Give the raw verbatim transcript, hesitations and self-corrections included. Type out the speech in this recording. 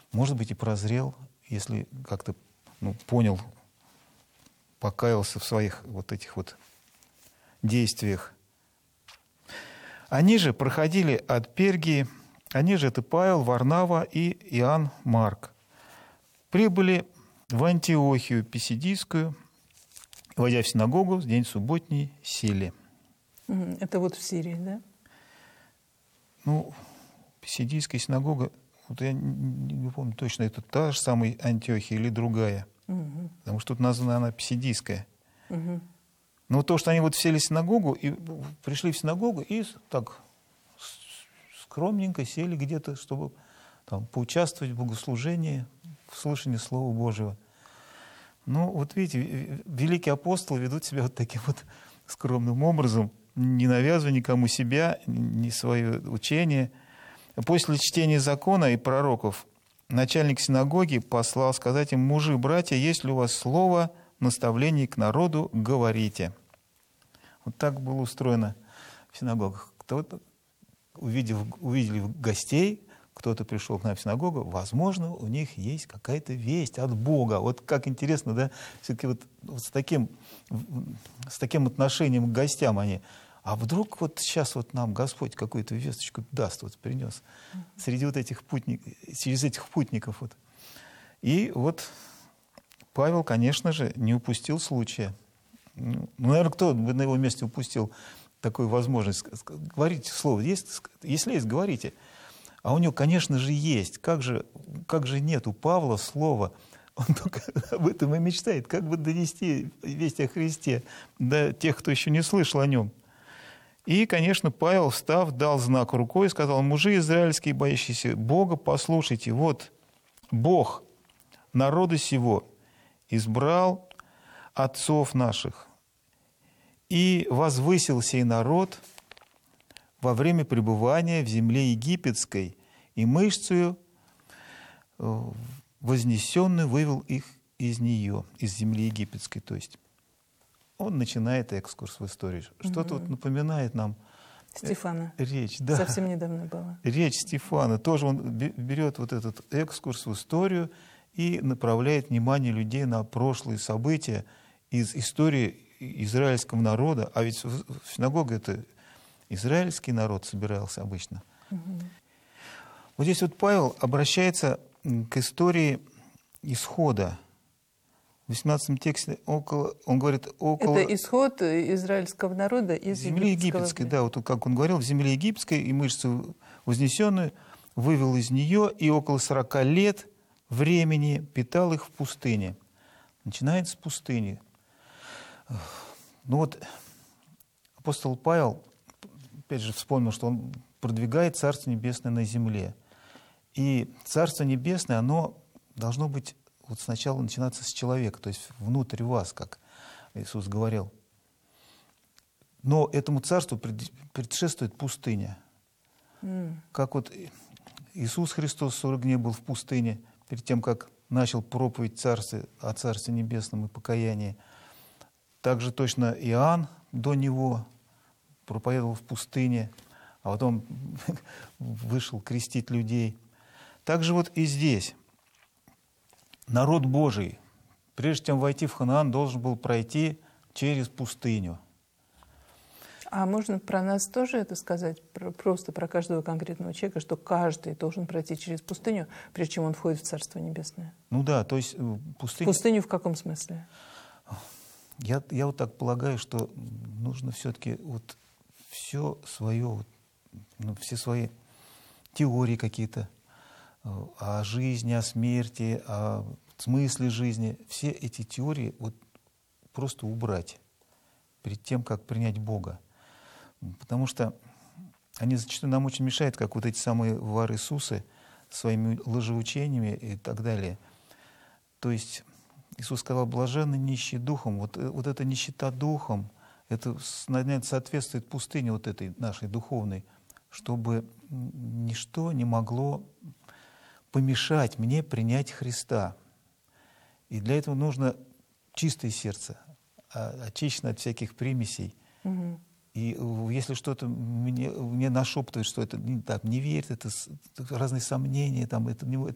может быть, и прозрел, если как-то ну, понял, покаялся в своих вот этих вот действиях. Они же проходили от Пергии, они же это Павел, Варнава и Иоанн Марк. Прибыли в Антиохию Писидийскую, войдя в синагогу, в день субботний сели. Это вот в Сирии, да? Ну, Писидийская синагога, вот я не, не помню точно, это та же самая Антиохия или другая. Угу. Потому что тут названа она Писидийская. Угу. Но то, что они вот сели в синагогу, и пришли в синагогу, и так скромненько сели где-то, чтобы там поучаствовать в богослужении, в слышании Слова Божьего. Ну, вот видите, великие апостолы ведут себя вот таким вот скромным образом, не навязывая никому себя, ни свое учение. После чтения закона и пророков начальник синагоги послал сказать им: мужи, братья, есть ли у вас слово, наставление к народу, говорите. Вот так было устроено в синагогах. Кто-то, увидев, увидели гостей, кто-то пришел к нам в синагогу, возможно, у них есть какая-то весть от Бога. Вот как интересно, да, все-таки вот, вот с, таким, с таким отношением к гостям они. А вдруг вот сейчас вот нам Господь какую-то весточку даст, вот принес среди вот этих путников, через этих путников. Вот. И вот Павел, конечно же, не упустил случая. Ну, наверное, кто бы на его месте упустил такую возможность? Говорите слово. Есть, если есть, говорите. А у него, конечно же, есть. Как же, как же нет у Павла слова? Он только об этом и мечтает. Как бы донести весть о Христе до тех, кто еще не слышал о нем. И, конечно, Павел, встав, дал знак рукой и сказал: мужи израильские, боящиеся Бога, послушайте, вот Бог народа сего избрал отцов наших и возвысил сей народ во время пребывания в земле египетской, и мышцею вознесенную вывел их из нее, из земли египетской. То есть он начинает экскурс в историю. Что-то вот напоминает нам Стефана. Речь, да. Совсем недавно была. Речь Стефана. Тоже он берет вот этот экскурс в историю и направляет внимание людей на прошлые события из истории израильского народа. А ведь в синагоге это израильский народ собирался обычно. Угу. Вот здесь вот Павел обращается к истории исхода. В восемнадцатом тексте около, он говорит около... Это исход израильского народа из земли египетской. Да, вот как он говорил, в земле египетской и мышцу вознесенную вывел из нее, и около сорока лет времени питал их в пустыне. Начинается с пустыни. Ну вот апостол Павел, опять же, вспомнил, что он продвигает Царство Небесное на земле. И Царство Небесное, оно должно быть вот сначала начинаться с человека, то есть внутрь вас, как Иисус говорил. Но этому царству предшествует пустыня. Mm. Как вот Иисус Христос сорок дней был в пустыне, перед тем, как начал проповедь царствия, о Царстве Небесном и покаянии. Также точно Иоанн до него проповедовал в пустыне, а потом вышел крестить людей. Также вот и здесь. Народ Божий, прежде чем войти в Ханаан, должен был пройти через пустыню. А можно про нас тоже это сказать, про, просто про каждого конкретного человека, что каждый должен пройти через пустыню, прежде чем он входит в Царство Небесное? Ну да, то есть пустыня... Пустыню в каком смысле? Я, я вот так полагаю, что нужно все-таки вот все свое, вот, ну, все свои теории какие-то, о жизни, о смерти, о смысле жизни, все эти теории вот просто убрать перед тем, как принять Бога. Потому что они зачастую нам очень мешают, как вот эти самые вар-Иисусы своими лжеучениями и так далее. То есть Иисус сказал: блаженны нищие духом. Вот, вот эта нищета духом, это, наверное, соответствует пустыне вот этой нашей духовной, чтобы ничто не могло помешать мне принять Христа. И для этого нужно чистое сердце, очищено от всяких примесей. Угу. И если что-то мне, мне нашептывает, что это не так, не верь, это разные сомнения, там, это, это